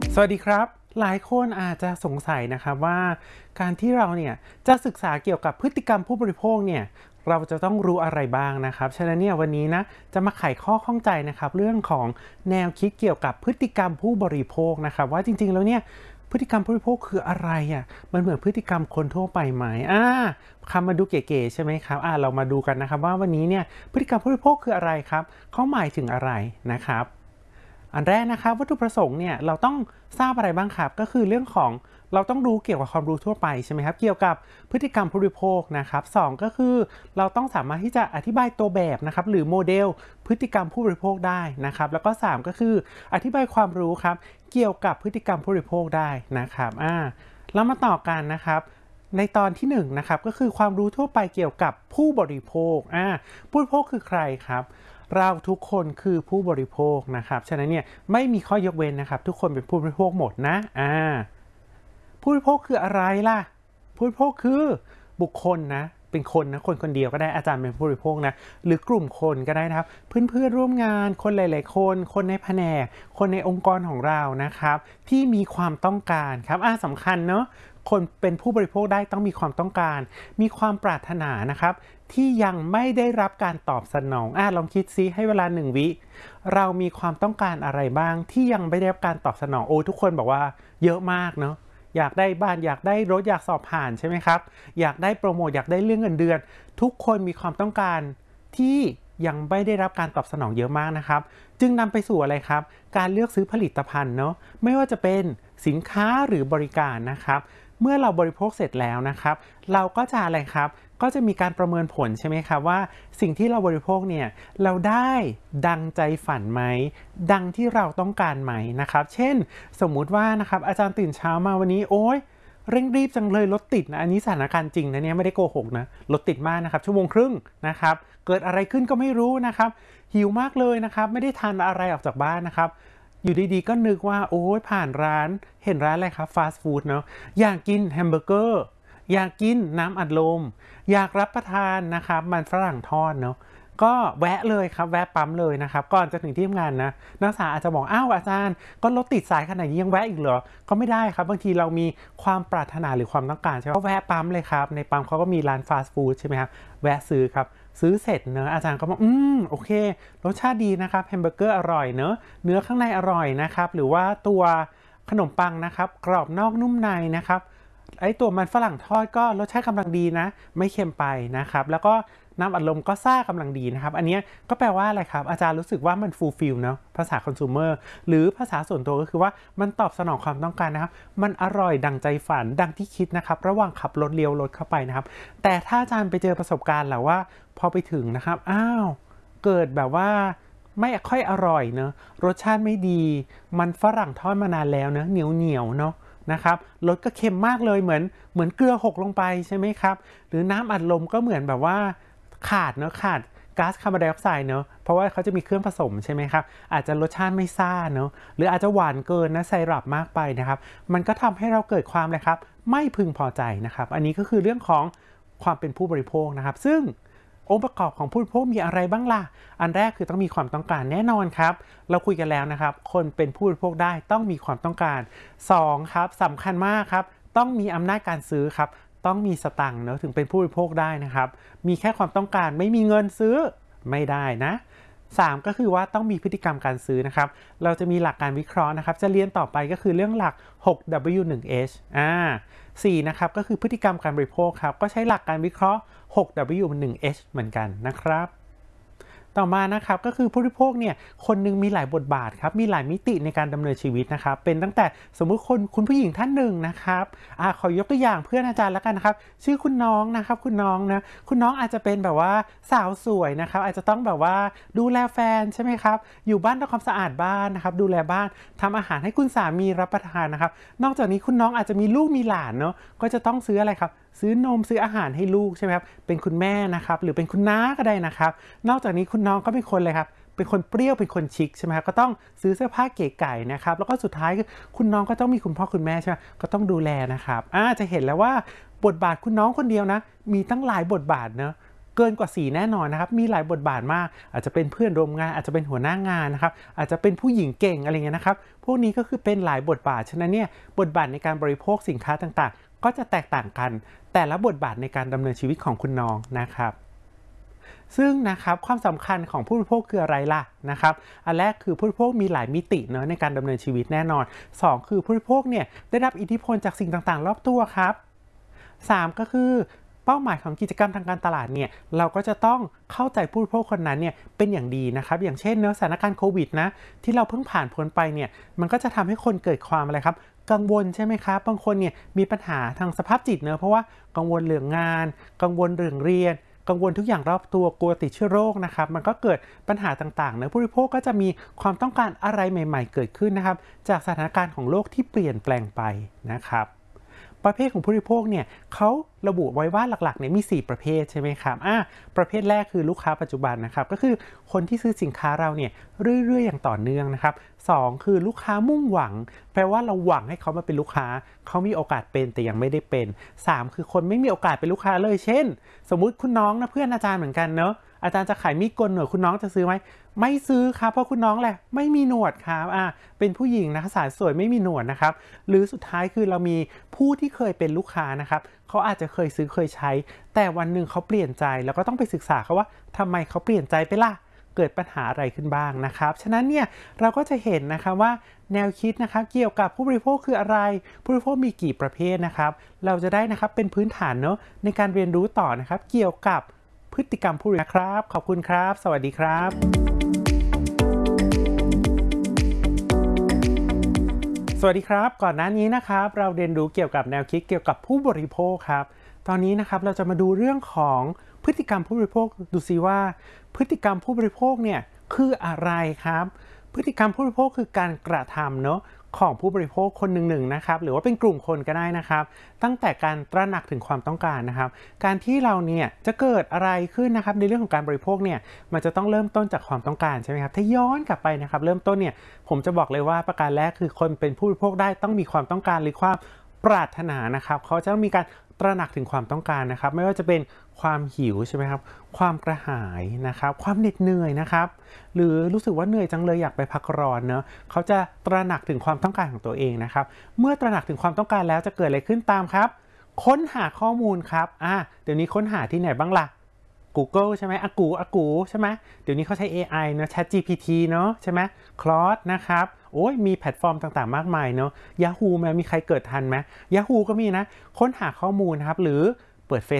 สวัสดีครับหลายคนอาจจะสงสัยนะครับว่าการที่เราเนี่ยจะศึกษาเกี่ยวกับพฤติกรรมผู้บริโภคเนี่ยเราจะต้องรู้อะไรบ้างนะครับฉะนั้นเนี่ยวันนี้นะจะมาไขข้อข้องใจนะครับเรื่องของแนวคิดเกี่ยวกับพฤติกรรมผู้บริโภคนะครับว่าจริงๆแล้วเนี่ยพฤติกรรมผู้บริโภคคืออะไรอ่ะมันเหมือนพฤติกรรมคนทั่วไปไหมคำมาดูเก๋ๆใช่ไหมครับเรามาดูกันนะครับว่าวันนี้เนี่ยพฤติกรรมผู้บริโภคคืออะไรครับเขาหมายถึงอะไรนะครับ อันแรกนะครับวัตถุประสงค์เนี่ยเราต้องทราบอะไรบ้างครับก็คือเรื่องของเราต้องรู้เกี่ยวกับความรู้ทั่วไปใช่ไหมครับเกี่ยวกับพฤติกรรมผู้บริโภคนะครับ2ก็คือเราต้องสามารถที่จะอธิบายตัวแบบนะครับหรือโมเดลพฤติกรรมผู้บริโภคได้นะครับแล้วก็3ก็คืออธิบายความรู้ครับเกี่ยวกับพฤติกรรมผู้บริโภคได้นะครับแล้วมาต่อกันนะครับในตอนที่1นะครับก็คือความรู้ทั่วไปเกี่ยวกับผู้บริโภคผู้บริโภคคือใครครับ เราทุกคนคือผู้บริโภคนะครับฉะนั้นเนี่ยไม่มีข้อยกเว้นนะครับทุกคนเป็นผู้บริโภคหมดนะผู้บริโภคคืออะไรล่ะผู้บริโภคคือบุคคลนะเป็นคนนะคนคนเดียวก็ได้อาจารย์เป็นผู้บริโภคนะหรือกลุ่มคนก็ได้นะครับเพื่อนๆร่วมงานคนหลายๆคนคนในแผนกคนในองค์กรของเรานะครับที่มีความต้องการครับสำคัญเนาะคนเป็นผู้บริโภคได้ต้องมีความต้องการมีความปรารถนานะครับที่ยังไม่ได้รับการตอบสนองลองคิดซิให้เวลา1วิเรามีความต้องการอะไรบ้างที่ยังไม่ได้รับการตอบสนองทุกคนบอกว่าเยอะมากเนาะอยากได้บ้านอยากได้รถอยากสอบผ่านใช่ไหมครับอยากได้โปรโมทอยากได้เรื่องเงินเดือนทุกคนมีความต้องการที่ยังไม่ได้รับการตอบสนองเยอะมากนะครับจึงนำไปสู่อะไรครับการเลือกซื้อผลิตภัณฑ์เนาะไม่ว่าจะเป็นสินค้าหรือบริการนะครับเมื่อเราบริโภคเสร็จแล้วนะครับเราก็จะอะไรครับก็จะมีการประเมินผลใช่ไหมครับว่าสิ่งที่เราบริโภคเนี่ยเราได้ดังใจฝันไหมดังที่เราต้องการไหมนะครับเช่นสมมุติว่านะครับอาจารย์ตื่นเช้ามาวันนี้โอ๊ยเร่งรีบจังเลยรถติดนะอันนี้สถานการณ์จริงนะเนี่ยไม่ได้โกหกนะรถติดมากนะครับชั่วโมงครึ่งนะครับเกิดอะไรขึ้นก็ไม่รู้นะครับหิวมากเลยนะครับไม่ได้ทานอะไรออกจากบ้านนะครับอยู่ดีๆก็นึกว่าโอ้ยผ่านร้านเห็นร้านอะไรครับฟาสต์ฟู้ดเนาะอยากกินแฮมเบอร์เกอร์อยากกินน้ำอัดลมอยากรับประทานนะครับมันฝรั่งทอดเนาะก็แวะเลยครับแวะปั๊มเลยนะครับก่อนจะถึงที่ทำงานนะนักศึกษาอาจจะบอกอ้าวอาจารย์ก็รถติดสายขนาดนี้ยังแวะอีกเหรอก็ไม่ได้ครับบางทีเรามีความปรารถนาหรือความต้องการใช่ไหมก็แวะปั๊มเลยครับในปั๊มเขาก็มีร้านฟาสต์ฟู้ดใช่ไหมครับแวะซื้อครับซื้อเสร็จเนอะอาจารย์ก็บอกโอเครสชาติดีนะครับแฮมเบอร์เกอร์อร่อยเนอะเนื้อข้างในอร่อยนะครับหรือว่าตัวขนมปังนะครับกรอบนอกนุ่มในนะครับไอตัวมันฝรั่งทอดก็รสชาติกำลังดีนะไม่เค็มไปนะครับแล้วก็น้ำอัดลมก็ซ่ากำลังดีนะครับอันนี้ก็แปลว่าอะไรครับอาจารย์รู้สึกว่ามันฟูลฟิลเนาะภาษาคอน sumer หรือภาษาส่วนตัวก็คือว่ามันตอบสนองความต้องการนะครับมันอร่อยดังใจฝันดังที่คิดนะครับระหว่างขับรถเลี้ยวรถเข้าไปนะครับแต่ถ้าอาจารย์ไปเจอประสบการณ์แหละว่าพอไปถึงนะครับเกิดแบบว่าไม่ค่อยอร่อยเนอะรสชาติไม่ดีมันฝรั่งทอดมานานแล้วเนอะเหนียวเนาะนะครับรสก็เค็มมากเลยเหมือนเกลือหกลงไปใช่ไหมครับหรือน้ำอัดลมก็เหมือนแบบว่าขาดก๊าซคาร์บอนไดออกไซด์เนอะเพราะว่าเขาจะมีเครื่องผสมใช่ไหมครับอาจจะรสชาติไม่ซ่าเนอะหรืออาจจะหวานเกินนะไซรัปมากไปนะครับมันก็ทำให้เราเกิดความเลยครับไม่พึงพอใจนะครับอันนี้ก็คือเรื่องของความเป็นผู้บริโภคนะครับซึ่งองค์ประกอบของผู้บริโภคมีอะไรบ้างล่ะอันแรกคือต้องมีความต้องการแน่นอนครับเราคุยกันแล้วนะครับคนเป็นผู้บริโภคได้ต้องมีความต้องการ2ครับสำคัญมากครับต้องมีอำนาจการซื้อครับต้องมีสตังค์เนอะถึงเป็นผู้บริโภคได้นะครับมีแค่ความต้องการไม่มีเงินซื้อไม่ได้นะ3ก็คือว่าต้องมีพฤติกรรมการซื้อนะครับเราจะมีหลักการวิเคราะห์นะครับจะเรียนต่อไปก็คือเรื่องหลัก 6W1H 4นะครับก็คือพฤติกรรมการบริโภคครับก็ใช้หลักการวิเคราะห์ 6W1H เหมือนกันนะครับต่อมานะครับก็คือผู้บริโภคเนี่ยคนหนึ่งมีหลายบทบาทครับมีหลายมิติในการดำเนินชีวิตนะครับเป็นตั้งแต่สมมุติคุณผู้หญิงท่านหนึ่งนะครับขอยกตัวอย่างเพื่อนอาจารย์แล้วกันนะครับชื่อคุณน้องนะครับคุณน้องนะคุณน้องอาจจะเป็นแบบว่าสาวสวยนะครับอาจจะต้องแบบว่าดูแลแฟนใช่ไหมครับอยู่บ้านทำความสะอาดบ้านนะครับดูแลบ้านทำอาหารให้คุณสามีรับประทานนะครับนอกจากนี้คุณน้องอาจจะมีลูกมีหลานเนาะก็จะต้องซื้ออะไรครับซื้อนมซื้ออาหารให้ลูกใช่ไหมครับเป็นคุณแม่นะครับหรือเป็นคุณน้าก็ได้นะครับนอกจากนี้คุณน้องก็เป็นคนเลยครับเป็นคนเปรี้ยวเป็นคนชิคใช่ไหมครับก็ต้องซื้อเสื้อผ้าเก๋ไก่นะครับแล้วก็สุดท้ายคือคุณน้องก็ต้องมีคุณพ่อคุณแม่ใช่ไหมก็ต้องดูแลนะครับจะเห็นแล้วว่าบทบาทคุณน้องคนเดียวนะมีตั้งหลายบทบาทเนาะเกินกว่า4แน่นอนนะครับมีหลายบทบาทมากอาจจะเป็นเพื่อนร่วมงานอาจจะเป็นหัวหน้างานนะครับอาจจะเป็นผู้หญิงเก่งอะไรเงี้ยนะครับพวกนี้ก็คือเป็นหลายบทบาทฉะนั้นเนี่ยบทบาทในการบริโภคสินค้าต่างๆก็จะแตกต่างกันแต่ละบทบาทในการดำเนินชีวิตของคุณน้องนะครับซึ่งนะครับความสำคัญของผู้บริโภคคืออะไรล่ะนะครับอันแรกคือผู้บริโภคมีหลายมิติเนาะในการดำเนินชีวิตแน่นอน2คือผู้บริโภคเนี่ยได้รับอิทธิพลจากสิ่งต่างๆรอบตัวครับ3ก็คือเป้าหมายของกิจกรรมทางการตลาดเนี่ยเราก็จะต้องเข้าใจผู้บริโภคคนนั้นเนี่ยเป็นอย่างดีนะครับอย่างเช่นเนื้อสถานการณ์โควิดนะที่เราเพิ่งผ่านพ้นไปเนี่ยมันก็จะทำให้คนเกิดความอะไรครับกังวลใช่ไหมครับบางคนเนี่ยมีปัญหาทางสภาพจิตเนอะเพราะว่ากังวลเรื่องงานกังวลเรื่องเรียนกังวลทุกอย่างรอบตัวกลัวติดเชื้อโรคนะครับมันก็เกิดปัญหาต่างๆเนอะผู้บริโภคก็จะมีความต้องการอะไรใหม่ๆเกิดขึ้นนะครับจากสถานการณ์ของโลกที่เปลี่ยนแปลงไปนะครับประเภทของผู้บริโภคเนี่ยเขาระบุไว้ว่าหลักๆเนี่ยมี4ประเภทใช่ไหมครับประเภทแรกคือลูกค้าปัจจุบันนะครับก็คือคนที่ซื้อสินค้าเราเนี่ยเรื่อยๆอย่างต่อเนื่องนะครับ2คือลูกค้ามุ่งหวังแปลว่าเราหวังให้เขามาเป็นลูกค้าเขามีโอกาสเป็นแต่ยังไม่ได้เป็น3คือคนไม่มีโอกาสเป็นลูกค้าเลยเช่นสมมุติคุณน้องนะเพื่อนอาจารย์เหมือนกันเนอะอาจารย์จะขายมีดโกนหนวดคุณน้องจะซื้อไหมไม่ซื้อครับเพราะคุณน้องแหละไม่มีหนวดครับเป็นผู้หญิงนะคะสาวสวยไม่มีหนวดนะครับหรือสุดท้ายคือเรามีผู้ที่เคยเป็นลูกค้านะครับเขาอาจจะเคยซื้อเคยใช้แต่วันหนึ่งเขาเปลี่ยนใจแล้วก็ต้องไปศึกษาเขาว่าทำไมเขาเปลี่ยนใจไปล่ะเกิดปัญหาอะไรขึ้นบ้างนะครับฉะนั้นเนี่ยเราก็จะเห็นนะคะว่าแนวคิดนะครับเกี่ยวกับผู้บริโภคคืออะไรผู้บริโภคมีกี่ประเภทนะครับเราจะได้นะครับเป็นพื้นฐานเนอะในการเรียนรู้ต่อนะครับเกี่ยวกับพฤติกรรมผู้บริโภคครับขอบคุณครับสวัสดีครับสวัสดีครับก่อนหน้านี้นะครับเราเรียนรู้เกี่ยวกับแนวคิดเกี่ยวกับผู้บริโภคครับตอนนี้นะครับเราจะมาดูเรื่องของพฤติกรรมผู้บริโภคดูซิว่าพฤติกรรมผู้บริโภคเนี่ยคืออะไรครับพฤติกรรมผู้บริโภคคือการกระทำเนาะของผู้บริโภคคนหนึ่งนะครับหรือว่าเป็นกลุ่มคนก็ได้นะครับตั้งแต่การตระหนักถึงความต้องการนะครับการที่เราเนี่ยจะเกิดอะไรขึ้นนะครับในเรื่องของการบริโภคเนี่ยมันจะต้องเริ่มต้นจากความต้องการใช่ไหมครับถ้าย้อนกลับไปนะครับเริ่มต้นเนี่ยผมจะบอกเลยว่าประการแรกคือคนเป็นผู้บริโภคได้ต้องมีความต้องการหรือความปรารถนานะครับเขาจะต้องมีการตระหนักถึงความต้องการนะครับไม่ว่าจะเป็นความหิวใช่ไหมครับความกระหายนะครับความเหน็ดเหนื่อยนะครับหรือรู้สึกว่าเหนื่อยจังเลยอยากไปพักร้อนเนอะเขาจะตระหนักถึงความต้องการของตัวเองนะครับเมื่อตระหนักถึงความต้องการแล้วจะเกิดอะไรขึ้นตามครับค้นหาข้อมูลครับเดี๋ยวนี้ค้นหาที่ไหนบ้างล่ะ Google ใช่ไหมอากูใช่ไหมเดี๋ยวนี้เขาใช้ AI เนอะ ChatGPT เนอะใช่ไหม Claude นะครับโอ้ยมีแพลตฟอร์มต่างๆมากมายเนอะ Yahoo มีใครเกิดทันไหม Yahoo ก็มีนะค้นหาข้อมูลนะครับหรือเปิด